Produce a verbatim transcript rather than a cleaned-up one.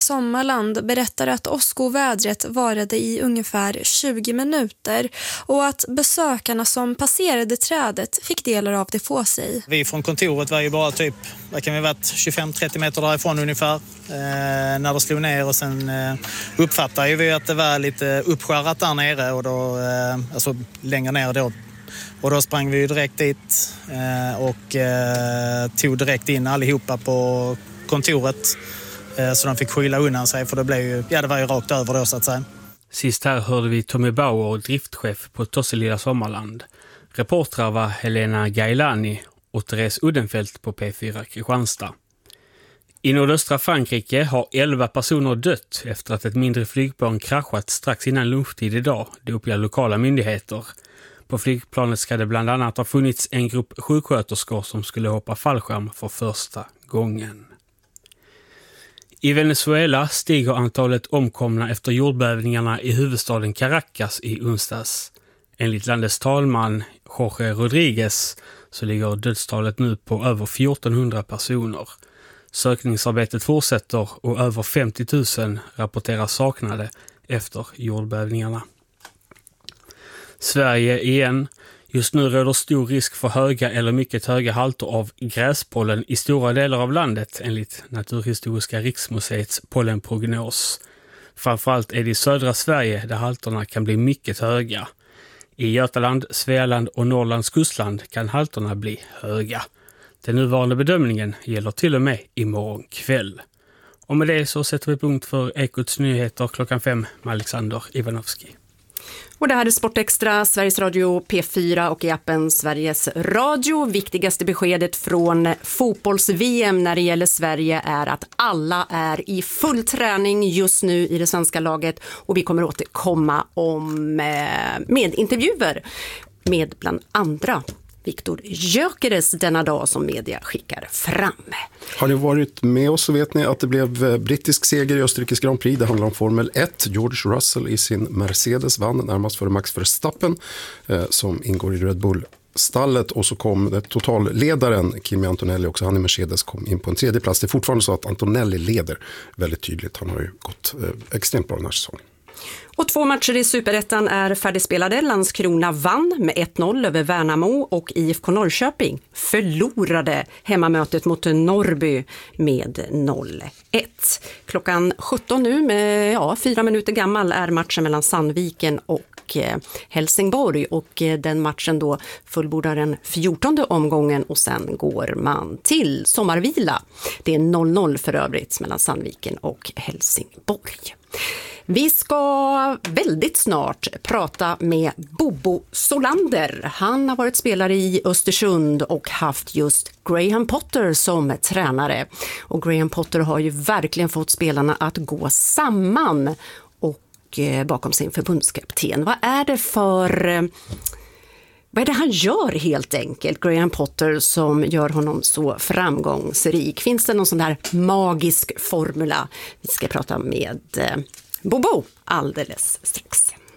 Sommarland berättar att åskovädret varade i ungefär tjugo minuter och att besökarna som passerade trädet fick delar av det på sig. Vi från kontoret var ju bara typ, vad kan vi varit, tjugofem till trettio meter därifrån ungefär eh, när det slog ner, och sen eh, uppfattade vi att det var lite uppskärrat där nere och då, eh, alltså längre ner då. Och då sprang vi direkt dit eh, och eh, tog direkt in allihopa på kontoret eh, så de fick skylla undan sig, för det blev ju, ja, det var ju rakt över då så att säga. Sist här hörde vi Tommy Bauer, driftchef på Tosselilla Sommarland. Reportrar var Helena Gailani och Therese Uddenfelt på P fyra Kristianstad. I nordöstra Frankrike har elva personer dött efter att ett mindre flygplan kraschat strax innan lunchtid idag, det uppger lokala myndigheter. På flygplanet ska det bland annat ha funnits en grupp sjuksköterskor som skulle hoppa fallskärm för första gången. I Venezuela stiger antalet omkomna efter jordbävningarna i huvudstaden Caracas i onsdags. Enligt landets talman Jorge Rodriguez så ligger dödstalet nu på över fjortonhundra personer. Sökningsarbetet fortsätter och över femtio tusen rapporteras saknade efter jordbävningarna. Sverige igen. Just nu råder stor risk för höga eller mycket höga halter av gräspollen i stora delar av landet enligt Naturhistoriska riksmuseets pollenprognos. Framförallt är det i södra Sverige där halterna kan bli mycket höga. I Götaland, Svealand och Norrlands kustland kan halterna bli höga. Den nuvarande bedömningen gäller till och med imorgon kväll. Och med det så sätter vi punkt för Ekots nyheter klockan fem med Alexander Ivanovski. Och det här är Sportextra, Sveriges Radio P fyra och i appen Sveriges Radio. Viktigaste beskedet från fotbolls-V M när det gäller Sverige är att alla är i full träning just nu i det svenska laget. Och vi kommer återkomma om, med intervjuer med bland andra Viktor Gyökeres denna dag som media skickar fram. Har ni varit med oss så vet ni att det blev brittisk seger i Österrikes Grand Prix. Det handlar om Formel ett. George Russell i sin Mercedes vann närmast före Max Verstappen eh, som ingår i Red Bull-stallet. Och så kom det totalledaren Kimi Antonelli, också han i Mercedes, kom in på en tredje plats. Det är fortfarande så att Antonelli leder väldigt tydligt. Han har ju gått eh, extremt bra den här säsongen. Och två matcher i Superettan är färdigspelade. Landskrona vann med ett noll över Värnamo och I F K Norrköping förlorade hemmamötet mot Norrby med noll ett. Klockan sjutton nu, med ja, fyra minuter gammal, är matchen mellan Sandviken och Helsingborg, och den matchen då fullbordar den fjortonde omgången och sen går man till sommarvila. Det är noll noll för övrigt mellan Sandviken och Helsingborg. Vi ska väldigt snart prata med Bobo Solander. Han har varit spelare i Östersund och haft just Graham Potter som tränare. Och Graham Potter har ju verkligen fått spelarna att gå samman och bakom sin förbundskapten. Vad är det för... Vad är det han gör helt enkelt, Graham Potter, som gör honom så framgångsrik? Finns det någon sån där magisk formula? Vi ska prata med Bobo alldeles strax.